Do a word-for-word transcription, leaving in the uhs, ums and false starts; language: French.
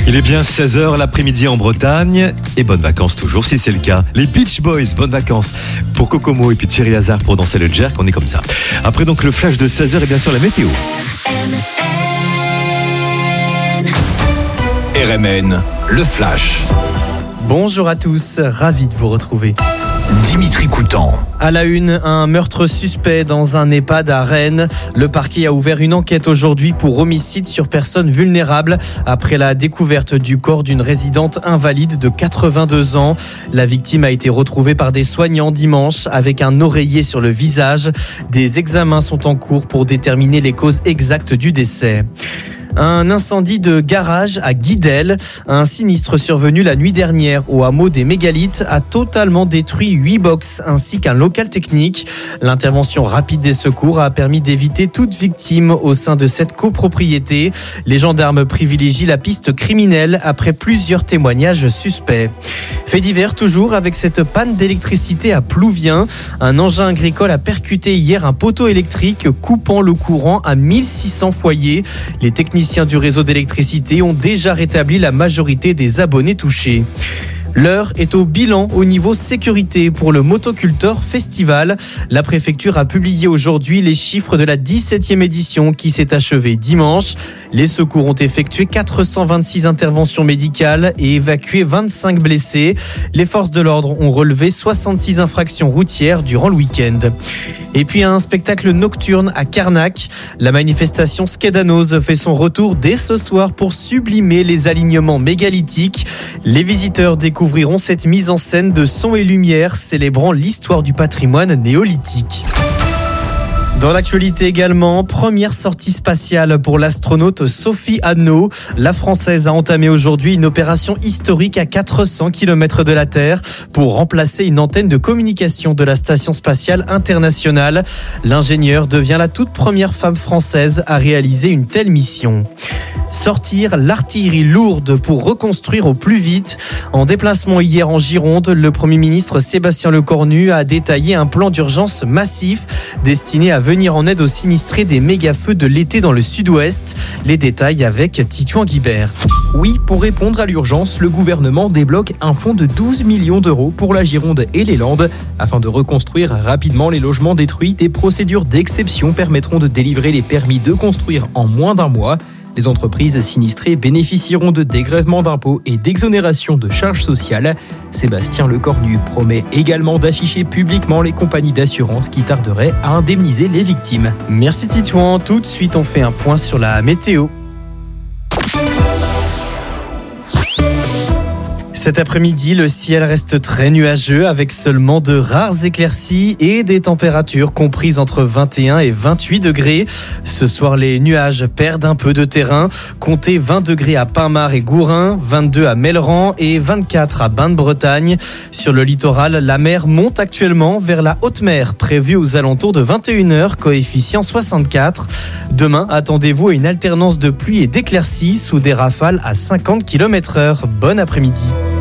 Il est bien seize heures l'après-midi en Bretagne et bonnes vacances toujours si c'est le cas. Les Beach Boys, bonnes vacances pour Kokomo et puis Thierry Hazard pour danser le jerk, on est comme ça. Après donc le flash de seize heures et bien sûr la météo. R M N, le flash. Bonjour à tous, ravi de vous retrouver. Dimitri Coutan. À la une, un meurtre suspect dans un EHPAD à Rennes. Le parquet a ouvert une enquête aujourd'hui pour homicide sur personnes vulnérables après la découverte du corps d'une résidente invalide de quatre-vingt-deux ans. La victime a été retrouvée par des soignants dimanche avec un oreiller sur le visage. Des examens sont en cours pour déterminer les causes exactes du décès. Un incendie de garage à Guidel. Un sinistre survenu la nuit dernière au hameau des Mégalithes a totalement détruit huit box ainsi qu'un local technique. L'intervention rapide des secours a permis d'éviter toute victime au sein de cette copropriété. Les gendarmes privilégient la piste criminelle après plusieurs témoignages suspects. Fait divers toujours avec cette panne d'électricité à Plouvien. Un engin agricole a percuté hier un poteau électrique coupant le courant à mille six cents foyers. Les techniciens du réseau d'électricité ont déjà rétabli la majorité des abonnés touchés. L'heure est au bilan au niveau sécurité pour le Motocultor Festival. La préfecture a publié aujourd'hui les chiffres de la dix-septième édition qui s'est achevée dimanche. Les secours ont effectué quatre cent vingt-six interventions médicales et évacué vingt-cinq blessés. Les forces de l'ordre ont relevé soixante-six infractions routières durant le week-end. Et puis un spectacle nocturne à Carnac. La manifestation Skedanos fait son retour dès ce soir pour sublimer les alignements mégalithiques. Les visiteurs découvriront cette mise en scène de son et lumière célébrant l'histoire du patrimoine néolithique. Dans l'actualité également, première sortie spatiale pour l'astronaute Sophie Anno. La Française a entamé aujourd'hui une opération historique à quatre cents kilomètres de la Terre pour remplacer une antenne de communication de la Station spatiale internationale. L'ingénieure devient la toute première femme française à réaliser une telle mission. Sortir l'artillerie lourde pour reconstruire au plus vite. En déplacement hier en Gironde, le Premier ministre Sébastien Lecornu a détaillé un plan d'urgence massif destiné à venir en aide aux sinistrés des méga-feux de l'été dans le sud-ouest. Les détails avec Titouan Guibert. Oui, pour répondre à l'urgence, le gouvernement débloque un fonds de douze millions d'euros pour la Gironde et les Landes. Afin de reconstruire rapidement les logements détruits, des procédures d'exception permettront de délivrer les permis de construire en moins d'un mois. Les entreprises sinistrées bénéficieront de dégrèvements d'impôts et d'exonérations de charges sociales. Sébastien Lecornu promet également d'afficher publiquement les compagnies d'assurance qui tarderaient à indemniser les victimes. Merci Titouan. Tout de suite, on fait un point sur la météo. Cet après-midi, le ciel reste très nuageux avec seulement de rares éclaircies et des températures comprises entre vingt et un et vingt-huit degrés. Ce soir, les nuages perdent un peu de terrain. Comptez vingt degrés à Pinmar et Gourin, vingt-deux à Melleran et vingt-quatre à Bain-de-Bretagne. Sur le littoral, la mer monte actuellement vers la haute mer, prévue aux alentours de vingt et une heures, coefficient soixante-quatre. Demain, attendez-vous à une alternance de pluie et d'éclaircies sous des rafales à cinquante kilomètres heure. Bon après-midi.